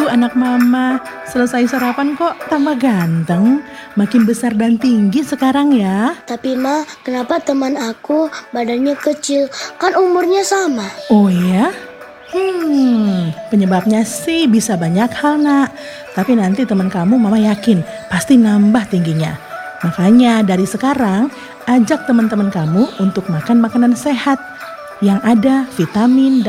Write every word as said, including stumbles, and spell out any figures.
anak mama. Selesai sarapan kok tambah ganteng. Makin besar dan tinggi sekarang ya. Tapi Ma, kenapa teman aku badannya kecil? Kan umurnya sama. Oh ya? Hmm, penyebabnya sih bisa banyak hal nak. Tapi nanti teman kamu mama yakin pasti nambah tingginya. Makanya dari sekarang ajak teman-teman kamu untuk makan makanan sehat yang ada vitamin dan